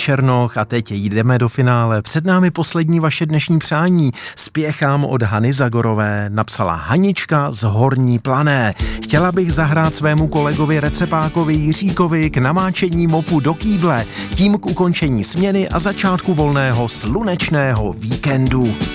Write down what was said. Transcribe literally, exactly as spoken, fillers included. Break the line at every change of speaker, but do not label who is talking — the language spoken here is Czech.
Černoch a teď jdeme do finále. Před námi poslední vaše dnešní přání. Spěchám od Hany Zagorové, napsala Hanička z Horní Plané. Chtěla bych zahrát svému kolegovi recepákovi Jiříkovi k namáčení mopu do kýble, tím k ukončení směny a začátku volného slunečného víkendu.